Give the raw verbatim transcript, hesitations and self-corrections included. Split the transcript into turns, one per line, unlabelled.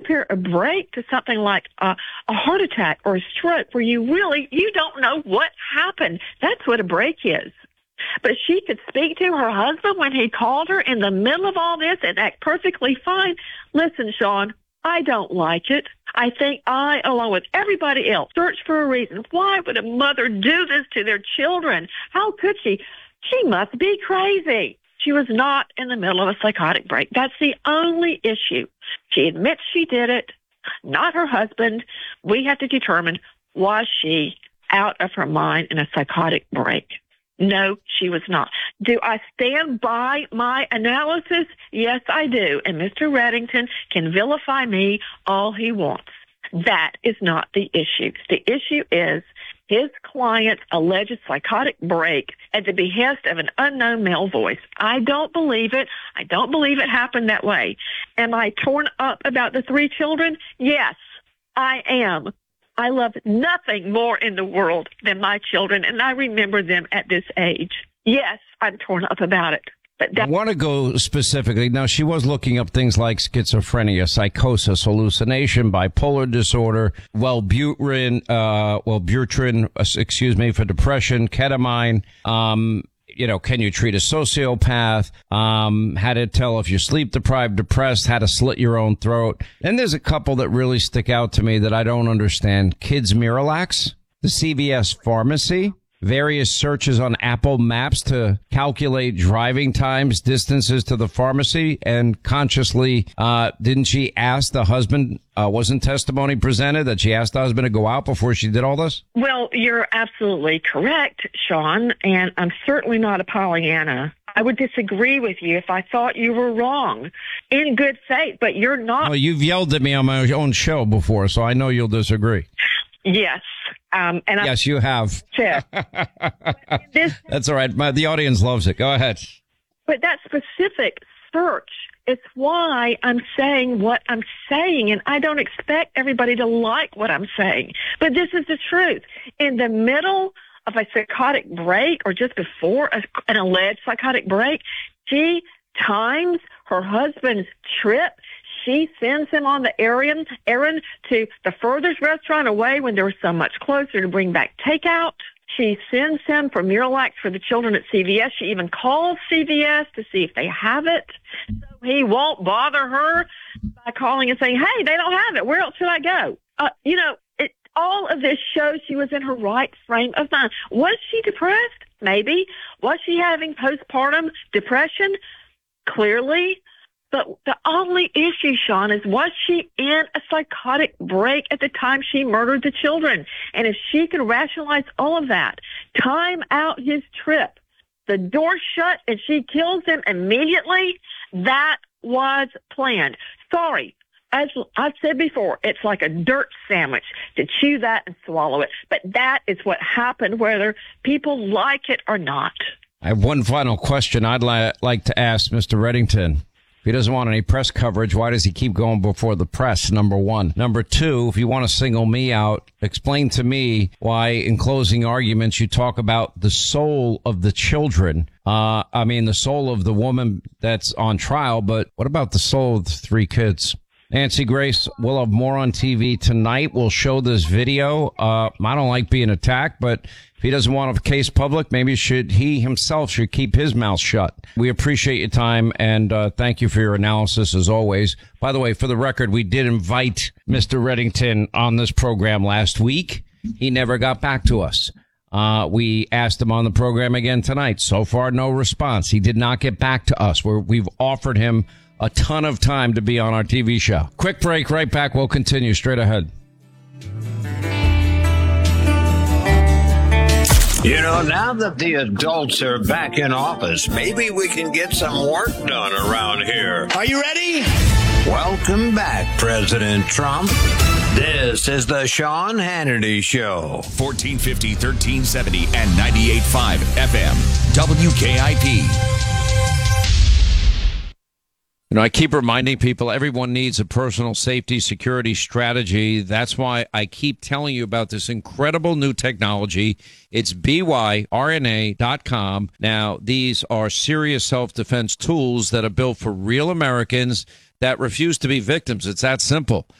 compare a break to something like a, a heart attack or a stroke where you really, you don't know what happened. That's what a break is. But she could speak to her husband when he called her in the middle of all this and act perfectly fine. Listen, Sean, I don't like it. I think I, along with everybody else, search for a reason. Why would a mother do this to their children? How could she? She must be crazy. She was not in the middle of a psychotic break. That's the only issue. She admits she did it, not her husband. We have to determine, was she out of her mind in a psychotic break? No, she was not. Do I stand by my analysis? Yes, I do. And Mister Reddington can vilify me all he wants. That is not the issue. The issue is his client's alleged psychotic break at the behest of an unknown male voice. I don't believe it. I don't believe it happened that way. Am I torn up about the three children? Yes, I am. I love nothing more in the world than my children, and I remember them at this age. Yes, I'm torn up about it. But that-
I want to go specifically. Now, she was looking up things like schizophrenia, psychosis, hallucination, bipolar disorder, Wellbutrin, uh, Wellbutrin, uh, excuse me, for depression, ketamine, um, you know, can you treat a sociopath? Um, how to tell if you're sleep deprived, depressed, how to slit your own throat. And there's a couple that really stick out to me that I don't understand. Kids Miralax, the C V S pharmacy, various searches on Apple Maps to calculate driving times, distances to the pharmacy, and consciously, uh, didn't she ask the husband, uh, wasn't testimony presented that she asked the husband to go out before she did all this?
Well, you're absolutely correct, Sean, and I'm certainly not a Pollyanna. I would disagree with you if I thought you were wrong in good faith, but you're not.
Well, you've yelled at me on my own show before, so I know you'll disagree.
Yes. Um, and
yes, I, you have.
this,
That's all right. My, the audience loves it. Go ahead.
But that specific search, it's why I'm saying what I'm saying, and I don't expect everybody to like what I'm saying. But this is the truth. In the middle of a psychotic break or just before a, an alleged psychotic break, she times her husband's trip. She sends him on the errand, errand to the furthest restaurant away when they were so much closer to bring back takeout. She sends him for Miralax for the children at C V S. She even calls C V S to see if they have it. So he won't bother her by calling and saying, hey, they don't have it. Where else should I go? Uh, you know, it, all of this shows she was in her right frame of mind. Was she depressed? Maybe. Was she having postpartum depression? Clearly. But the only issue, Sean, is was she in a psychotic break at the time she murdered the children? And if she can rationalize all of that, time out his trip, the door shut, and she kills him immediately, that was planned. Sorry, as I've said before, it's like a dirt sandwich to chew that and swallow it. But that is what happened, whether people like it or not.
I have one final question I'd li- like to ask Mister Reddington. If he doesn't want any press coverage, why does he keep going before the press? Number one. Number two, if you want to single me out, explain to me why in closing arguments you talk about the soul of the children. Uh, I mean, the soul of the woman that's on trial, but what about the soul of the three kids? Nancy Grace, we'll have more on T V tonight. We'll show this video. Uh, I don't like being attacked, but if he doesn't want a case public, maybe should he himself should keep his mouth shut. We appreciate your time, and uh, thank you for your analysis as always. By the way, for the record, we did invite Mister Reddington on this program last week. He never got back to us. Uh, we asked him on the program again tonight. So far, no response. He did not get back to us. We're, we've offered him a ton of time to be on our T V show. Quick break, right back. We'll continue straight ahead.
You know, now that the adults are back in office, maybe we can get some work done around here.
Are you ready?
Welcome back, President Trump. This is the Sean Hannity Show.
fourteen fifty, thirteen seventy, and ninety-eight point five F M. W K I P.
You know, I keep reminding people everyone needs a personal safety security strategy. That's why I keep telling you about this incredible new technology. It's B Y R N A dot com. Now, these are serious self-defense tools that are built for real Americans that refuse to be victims. It's that simple.